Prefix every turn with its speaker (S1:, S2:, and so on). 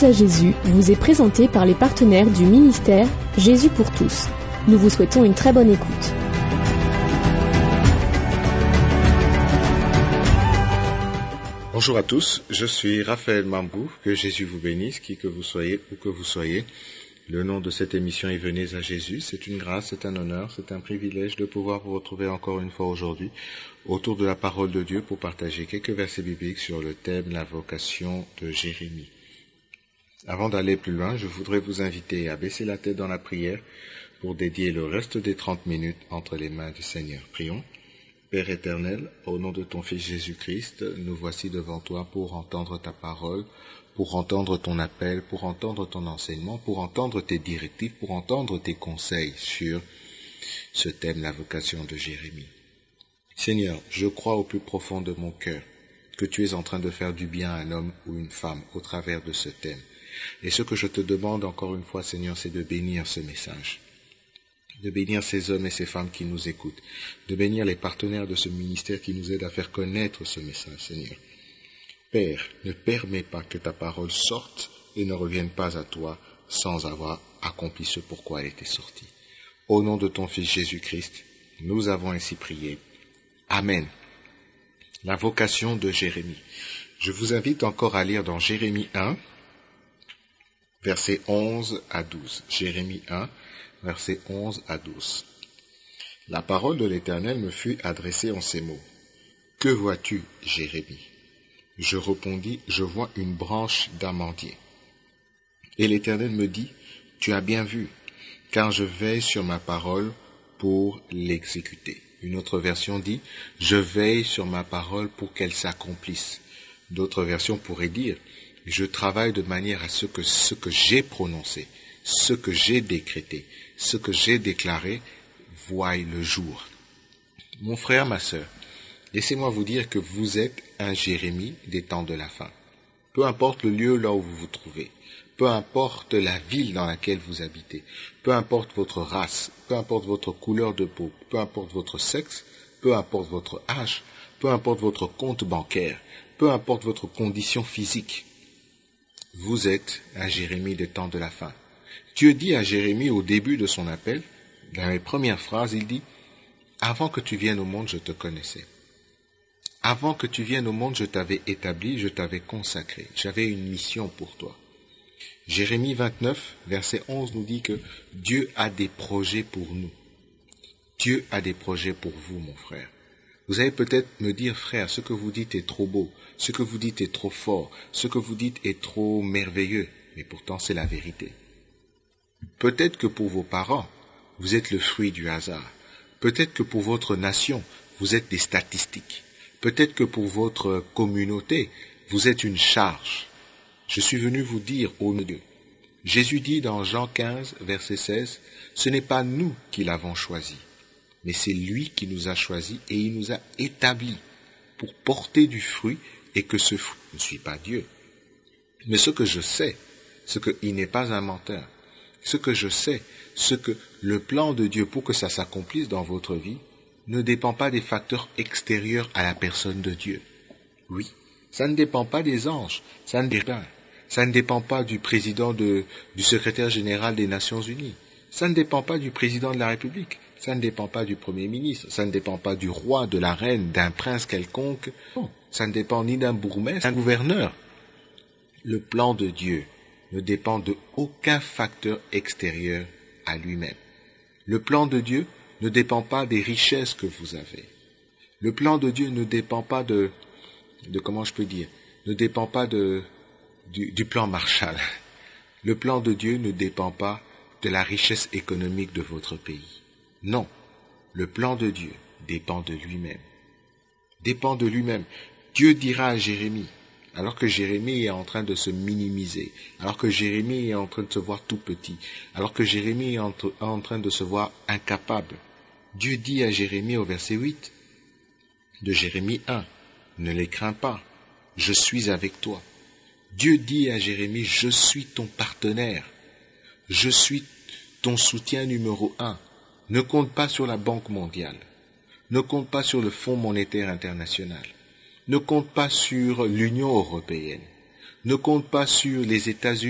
S1: Tous à Jésus vous est présenté par les partenaires du ministère Jésus pour tous. Nous vous souhaitons une très bonne écoute.
S2: Bonjour à tous, je suis Raphaël Mambou, que Jésus vous bénisse, qui que vous soyez, où que vous soyez. Le nom de cette émission est Venez à Jésus. C'est une grâce, c'est un honneur, c'est un privilège de pouvoir vous retrouver encore une fois aujourd'hui autour de la parole de Dieu pour partager quelques versets bibliques sur le thème la vocation de Jérémie. Avant d'aller plus loin, je voudrais vous inviter à baisser la tête dans la prière pour dédier le reste des 30 minutes entre les mains du Seigneur. Prions. Père éternel, au nom de ton Fils Jésus-Christ, nous voici devant toi pour entendre ta parole, pour entendre ton appel, pour entendre ton enseignement, pour entendre tes directives, pour entendre tes conseils sur ce thème, la vocation de Jérémie. Seigneur, je crois au plus profond de mon cœur que tu es en train de faire du bien à un homme ou une femme au travers de ce thème. Et ce que je te demande encore une fois, Seigneur, c'est de bénir ce message, de bénir ces hommes et ces femmes qui nous écoutent, de bénir les partenaires de ce ministère qui nous aident à faire connaître ce message, Seigneur. Père, ne permets pas que ta parole sorte et ne revienne pas à toi sans avoir accompli ce pourquoi elle était sortie. Au nom de ton Fils Jésus-Christ, nous avons ainsi prié. Amen. La vocation de Jérémie. Je vous invite encore à lire dans Jérémie 1, versets 11 à 12. Jérémie 1, versets 11 à 12. La parole de l'Éternel me fut adressée en ces mots. Que vois-tu, Jérémie? Je répondis, je vois une branche d'amandier. Et l'Éternel me dit, tu as bien vu, car je veille sur ma parole pour l'exécuter. Une autre version dit, je veille sur ma parole pour qu'elle s'accomplisse. D'autres versions pourraient dire, je travaille de manière à ce que j'ai prononcé, ce que j'ai décrété, ce que j'ai déclaré, voie le jour. Mon frère, ma sœur, laissez-moi vous dire que vous êtes un Jérémie des temps de la fin. Peu importe le lieu là où vous vous trouvez, peu importe la ville dans laquelle vous habitez, peu importe votre race, peu importe votre couleur de peau, peu importe votre sexe, peu importe votre âge, peu importe votre compte bancaire, peu importe votre condition physique, vous êtes un Jérémie des temps de la fin. Dieu dit à Jérémie au début de son appel, dans les premières phrases, il dit « Avant que tu viennes au monde, je te connaissais. Avant que tu viennes au monde, je t'avais établi, je t'avais consacré. J'avais une mission pour toi. » Jérémie 29, verset 11 nous dit que Dieu a des projets pour nous. Dieu a des projets pour vous, mon frère. Vous allez peut-être me dire, frère, ce que vous dites est trop beau, ce que vous dites est trop fort, ce que vous dites est trop merveilleux, mais pourtant c'est la vérité. Peut-être que pour vos parents, vous êtes le fruit du hasard. Peut-être que pour votre nation, vous êtes des statistiques. Peut-être que pour votre communauté, vous êtes une charge. Je suis venu vous dire au nom de Dieu. Jésus dit dans Jean 15, verset 16, « Ce n'est pas nous qui l'avons choisi, mais c'est lui qui nous a choisis et il nous a établis pour porter du fruit et que ce fruit ne suit pas Dieu. Mais ce que je sais, c'est qu'il n'est pas un menteur. Ce que je sais, c'est que le plan de Dieu pour que ça s'accomplisse dans votre vie ne dépend pas des facteurs extérieurs à la personne de Dieu. Oui, ça ne dépend pas des anges, ça ne dépend pas du président du secrétaire général des Nations Unies, ça ne dépend pas du président de la République, ça ne dépend pas du Premier ministre, ça ne dépend pas du roi, de la reine, d'un prince quelconque, non, ça ne dépend ni d'un bourgmestre, d'un gouverneur. Le plan de Dieu ne dépend de aucun facteur extérieur à lui-même. Le plan de Dieu ne dépend pas des richesses que vous avez. Le plan de Dieu ne dépend pas ne dépend pas du plan Marshall. Le plan de Dieu ne dépend pas de la richesse économique de votre pays. Non, le plan de Dieu dépend de lui-même. Dépend de lui-même. Dieu dira à Jérémie, alors que Jérémie est en train de se minimiser, alors que Jérémie est en train de se voir tout petit, alors que Jérémie est en train de se voir incapable, Dieu dit à Jérémie au verset 8 de Jérémie 1, « Ne les crains pas, je suis avec toi. » Dieu dit à Jérémie, « Je suis ton partenaire, je suis ton soutien numéro 1. Ne compte pas sur la Banque mondiale, ne compte pas sur le Fonds monétaire international, ne compte pas sur l'Union européenne, ne compte pas sur les États-Unis,